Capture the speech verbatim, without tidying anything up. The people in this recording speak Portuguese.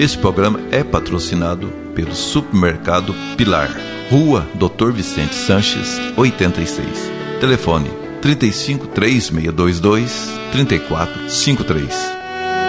Esse programa é patrocinado pelo Supermercado Pilar, Rua doutor Vicente Sanches, oitenta e seis. Telefone trinta e cinco, três seis dois dois, trinta e quatro cinquenta e três.